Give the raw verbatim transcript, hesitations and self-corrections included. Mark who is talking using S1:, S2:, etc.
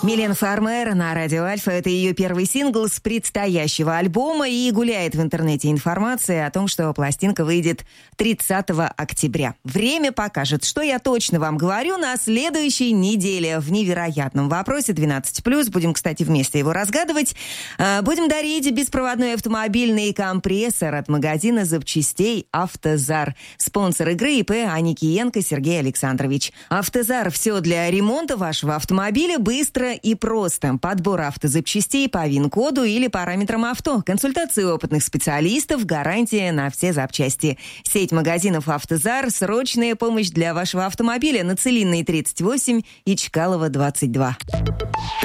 S1: Милен Фармер на радио Альфа. Это ее первый сингл с предстоящего альбома. И гуляет в интернете информация о том, что пластинка выйдет тридцатого октября. Время покажет, что я точно вам говорю на следующей неделе. В невероятном вопросе двенадцать плюс. Будем, кстати, вместе его разгадывать. Будем дарить беспроводной автомобильный компрессор от магазина запчастей «Автозар». Спонсор игры ИП Аникиенко Сергей Александрович. «Автозар» — все для ремонта вашего автомобиля быстро и просто. Подбор автозапчастей по ВИН-коду или параметрам авто. Консультации опытных специалистов, гарантия на все запчасти. Сеть магазинов «Автозар», срочная помощь для вашего автомобиля на Целинной тридцать восемь и Чкалова двадцать два.